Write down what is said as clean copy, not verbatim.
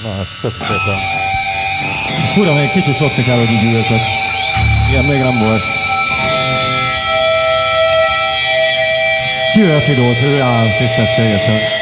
Na, ezt köszi szépen. Fura, még kicsit szokni kell, hogy így ültök. Ilyen még nem volt. Kivel Fidót, ő áll tisztességesen.